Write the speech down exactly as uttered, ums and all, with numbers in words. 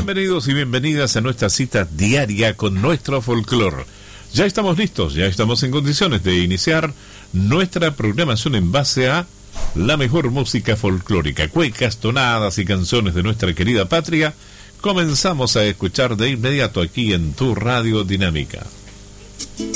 Bienvenidos y bienvenidas a nuestra cita diaria con nuestro folclore. Ya estamos listos, ya estamos en condiciones de iniciar nuestra programación en base a la mejor música folclórica, cuecas, tonadas y canciones de nuestra querida patria. Comenzamos a escuchar de inmediato aquí en tu Radio Dinámica.